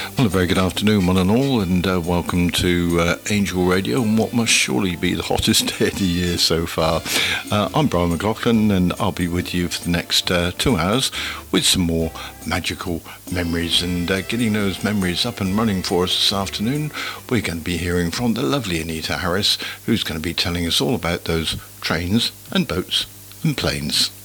Well, a very good afternoon, one and all, and welcome to Angel Radio and what must surely be the hottest day of the year so far. I'm Brian McLaughlin, and I'll be with you for the next 2 hours with some more magical memories. And getting those memories up and running for us this afternoon, we're going to be hearing from the lovely Anita Harris, who's going to be telling us all about those trains and boats and planes.